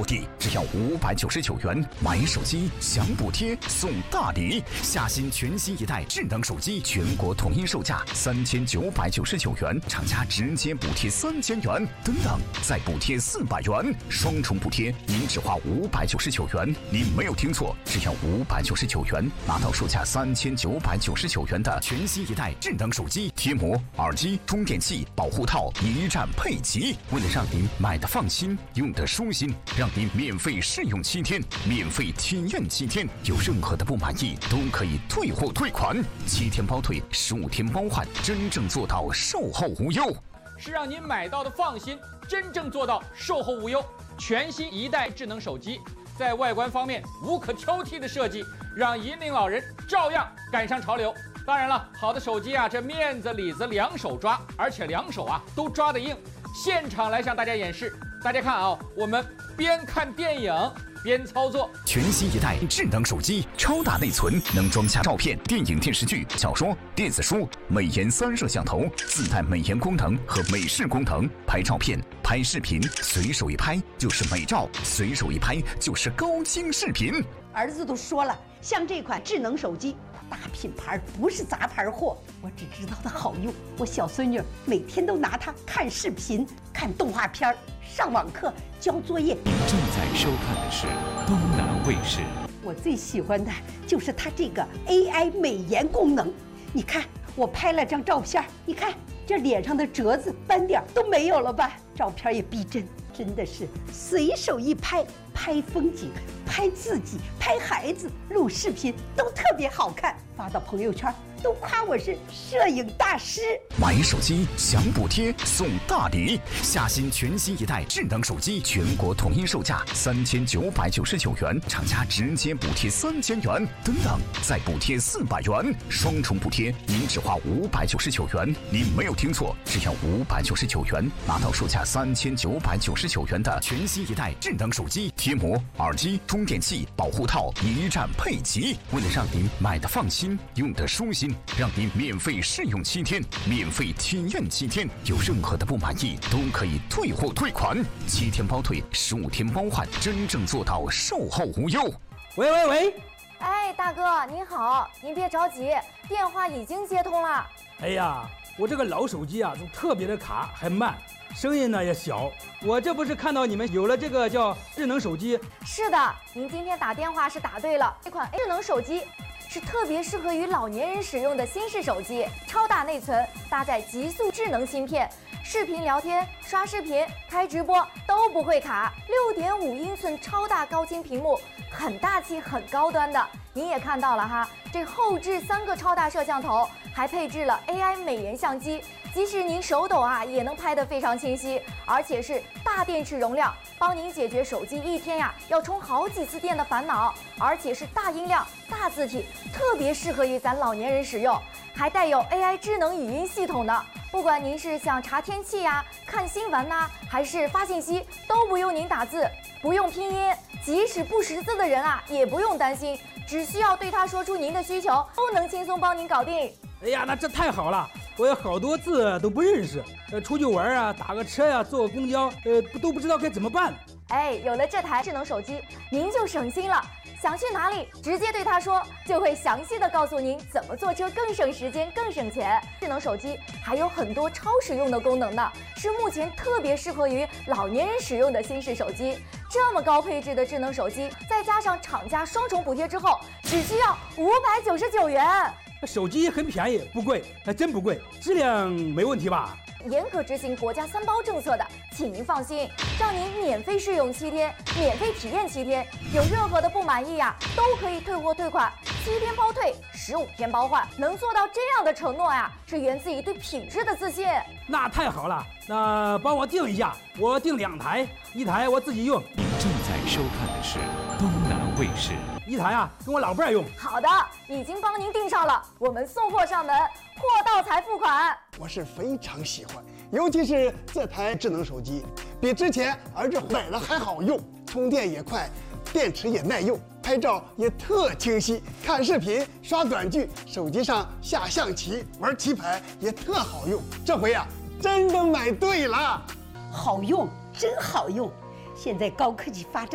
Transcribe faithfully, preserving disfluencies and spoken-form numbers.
的，只要五百九十九元，买手机享补贴送大礼。夏新全新一代智能手机，全国统一售价三千九百九十九元，厂家直接补贴三千元，等等再补贴四百元，双重补贴，您只花五百九十九元。您没有听错，只要五百九十九元，拿到售价三千九百九十九元的全新一代智能手机，贴膜、耳机、充电器、保护套一站配齐。为了让您买的放心，用的舒心，让您免费试用七天，免费体验七天，有任何的不满意都可以退货退款，七天包退，十五天包换，真正做到售后无忧。 是让您买到的放心，真正做到售后无忧。全新一代智能手机，在外观方面无可挑剔的设计，让银龄老人照样赶上潮流。当然了，好的手机啊，这面子里子两手抓，而且两手啊都抓得硬。现场来向大家演示，大家看啊，我们边看电影边操作。 全新一代智能手机，超大内存，能装下照片、电影、电视剧、小说、电子书，美颜三摄像头，自带美颜功能和美视功能，拍照片、拍视频，随手一拍就是美照，随手一拍就是高清视频。 儿子都说了，像这款智能手机，大品牌不是杂牌货，我只知道它好用。我小孙女每天都拿它看视频、看动画片、上网课、交作业。 您正在收看的是东南卫视。 我最喜欢的就是它这个 A I 美颜功能。你看，我拍了张照片，你看这脸上的褶子、斑点都没有了吧？照片也逼真，真的是随手一拍，拍风景、拍自己、拍孩子、录视频都特别好看，发到朋友圈都夸我是摄影大师。 买手机享补贴送大礼，夏新全新一代智能手机，全国统一售价三千九百九十九元，厂家直接补贴三千元，等等再补贴四百元，双重补贴，您只花五百九十九元。您没有听错，只要五百九十九元，拿到售价三千九百九十九元的全新一代智能手机，贴膜、耳机、充电器、保护套一站配齐。为了让您买的放心，用的舒心，让您免费试用七天，免费体验七天，有任何的不满意都可以退货退款，七天包退，十五天包换，真正做到售后无忧。 喂喂喂， 哎，大哥您好，您别着急，电话已经接通了。 哎呀，我这个老手机啊，就特别的卡，还慢，声音呢也小。我这不是看到你们有了这个叫智能手机？ 是的，您今天打电话是答对了，这款智能手机是特别适合于老年人使用的新式手机，超大内存，搭载极速智能芯片，视频聊天、刷视频、开直播都不会卡。六点五英寸超大高清屏幕，很大气、很高端的。您也看到了哈，这后置三个超大摄像头，还配置了 A I 美颜相机，即使您手抖啊，也能拍得非常清晰，而且是大电池容量，帮您解决手机一天呀要充好几次电的烦恼，而且是大音量、大字体，特别适合于咱老年人使用，还带有 A I 智能语音系统的。不管您是想查天气呀、看新闻呐、还是发信息，都不用您打字，不用拼音，即使不识字的人啊，也不用担心，只需要对他说出您的需求，都能轻松帮您搞定。 哎呀，那这太好了！我有好多字都不认识，呃，出去玩啊，打个车呀、啊，坐个公交，呃，都不知道该怎么办。 哎，有了这台智能手机，您就省心了。想去哪里，直接对他说，就会详细的告诉您怎么坐车更省时间、更省钱。智能手机还有很多超实用的功能呢，是目前特别适合于老年人使用的新式手机。这么高配置的智能手机，再加上厂家双重补贴之后，只需要五百九十九元。 手机很便宜，不贵，还真不贵，质量没问题吧？ 严格执行国家三包政策的，请您放心，让您免费试用七天，免费体验七天，有任何的不满意呀、啊，都可以退货退款，七天包退，十五天包换。能做到这样的承诺呀，是源自于对品质的自信。 那太好了，那帮我订一下，我订两台，一台我自己用。 您正在收看的是东南卫视。 一台啊，跟我老伴儿用。 好的，已经帮您订上了，我们送货上门，货到才付款。 我是非常喜欢，尤其是这台智能手机，比之前儿子买了还好用，充电也快，电池也耐用，拍照也特清晰，看视频、刷短剧，手机上下象棋、玩棋牌也特好用。这回啊，真的买对了， 好用，真好用。现在高科技发展。